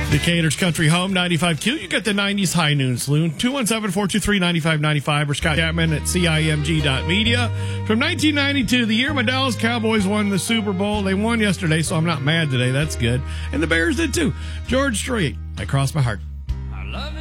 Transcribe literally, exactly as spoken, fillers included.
Decatur's Country Home, ninety-five Q. You get the nineties High Noon Saloon, two one seven, four two three, nine five nine five, or Scott Chapman at C I M G dot media. From nineteen ninety-two, the year my Dallas Cowboys won the Super Bowl. They won yesterday, so I'm not mad today. That's good. And the Bears did too. George Strait, I Cross My Heart.